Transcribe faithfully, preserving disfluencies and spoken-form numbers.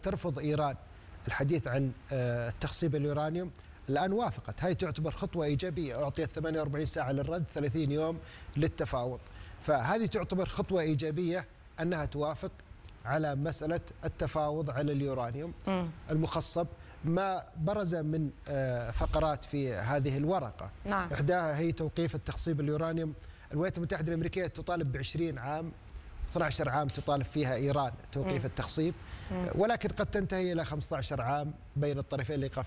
ترفض إيران الحديث عن تخصيب اليورانيوم، الآن وافقت. هذه تعتبر خطوة إيجابية، أعطيت ثمانية وأربعين ساعة للرد، ثلاثين يوم للتفاوض. فهذه تعتبر خطوة إيجابية أنها توافق على مسألة التفاوض على اليورانيوم م. المخصب. ما برز من فقرات في هذه الورقة، نعم. إحداها هي توقيف التخصيب اليورانيوم. الولايات المتحدة الأمريكية تطالب بعشرين عام، اثني عشر عام تطالب فيها إيران توقيف م. التخصيب، م. ولكن قد تنتهي إلى خمسة عشر عام بين الطرفين لإيقاف